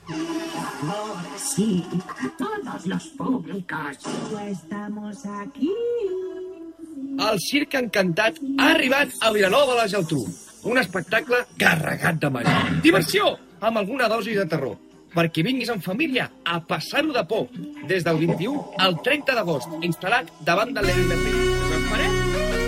Ahora sí, todos los públicos. Estamos aquí. El Circ Encantat ha arribat a Vilanova de la Geltrú. Un espectacle carregat de màgia. Diversió, amb alguna dosi de terror. Perquè vinguis en família a passar-ho de por. Des del 21 al 30 d'agost, instal·lat davant de l'Evident. Us esperem!